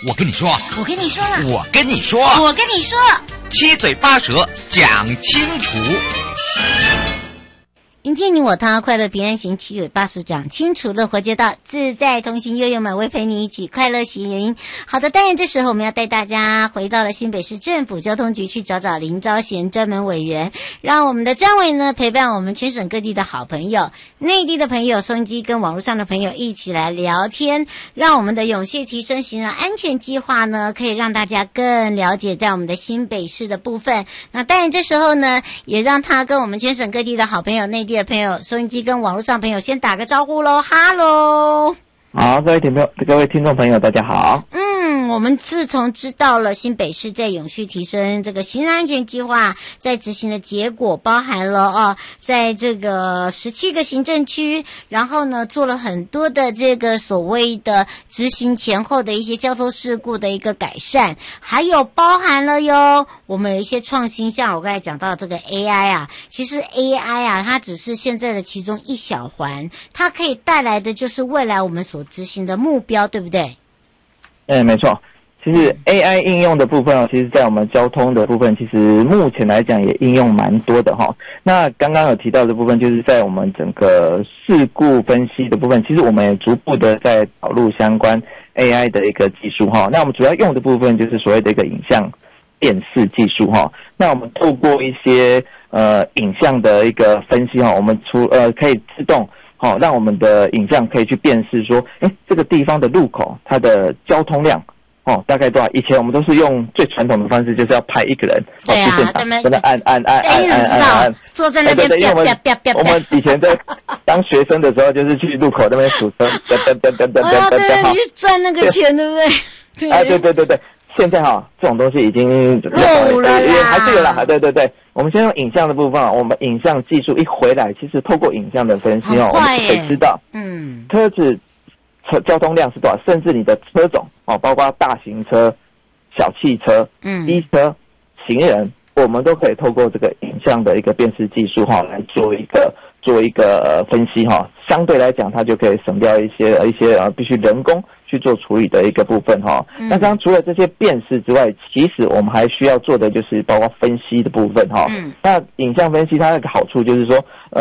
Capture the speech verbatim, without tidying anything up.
我跟你说， 我跟你说了， 我跟你说， 我跟你说， 七嘴八舌讲清楚。 迎接你我他，快乐平安行，七嘴八舌讲清楚，乐活街道自在同行，悠悠们会陪你一起快乐行。好的，当然这时候我们要带大家回到了新北市政府交通局去找找林昭贤专门委员，让我们的专委呢陪伴我们全省各地的好朋友，内地的朋友，收音机跟网络上的朋友一起来聊天，让我们的永续提升行人安全计划呢可以让大家更了解在我们的新北市的部分。那当然这时候呢也让他跟我们全省各地的好朋友，内地的朋友，收音机跟网络上朋友先打个招呼咯。哈喽， 好，各位听众各位听众朋友大家好。 嗯，我们自从知道了新北市在永续提升这个行人安全计划在执行的结果，包含了哦，在这个十七个行政区，然后呢做了很多的这个所谓的执行前后的一些交通事故的一个改善，还有包含了哟我们有一些创新，像我刚才讲到这个 A I 啊，其实 A I 啊它只是现在的其中一小环，它可以带来的就是未来我们所执行的目标，对不对？ 嗯，没错。其实 A I 应用的部分哦，其实在我们交通的部分，其实目前来讲也应用蛮多的哈。那刚刚有提到的部分，就是在我们整个事故分析的部分，其实我们也逐步的在导入相关 A I 的一个技术哈。那我们主要用的部分就是所谓的一个影像辨识技术哈。那我们透过一些呃影像的一个分析哈，我们除呃可以自动好，让我们的影像可以去辨识说，哎，这个地方的路口它的交通量哦大概多少？以前我们都是用最传统的方式，就是要派一个人对啊， 去现场，真的按按按按按按按， 坐在那边对对，因为我们我们以前在当学生的时候，就是去路口那边数车，噔噔噔噔噔噔噔噔， 你去赚那个钱，对不对？ 对，啊，对对对对。现在哈，这种东西已经漏了啦， 还是有啦，对对对。我们先用影像的部分，我们影像技术一回来，其实透过影像的分析哦，我们可以知道，嗯，车子车交通量是多少，甚至你的车种哦，包括大型车、小汽车、嗯、机车、行人，我们都可以透过这个影像的一个辨识技术哈，来做一个做一个分析哈。相对来讲，它就可以省掉一些一些呃必须人工去做处理的一个部分哈。嗯、那当然除了这些辨识之外，其实我们还需要做的就是包括分析的部分哈。嗯、那影像分析它的好处就是说，